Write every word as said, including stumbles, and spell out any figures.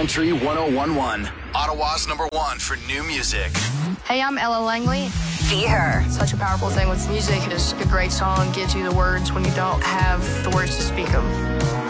Country one oh one point one. Ottawa's number one for new music. Hey, I'm Ella Langley. Be Her. Such a powerful thing with music is a great song gives you the words when you don't have the words to speak them.